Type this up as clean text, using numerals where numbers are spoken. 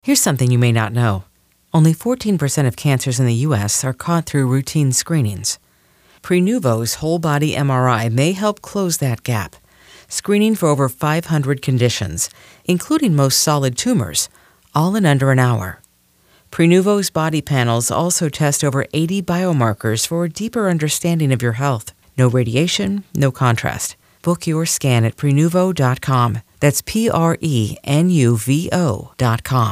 Here's something you may not know. Only 14% of cancers in the U.S. are caught through routine screenings. Prenuvo's whole-body MRI may help close that gap, screening for over 500 conditions, including most solid tumors, all in under an hour. Prenuvo's body panels also test over 80 biomarkers for a deeper understanding of your health. No radiation, no contrast. Book your scan at Prenuvo.com. That's Prenuvo.com.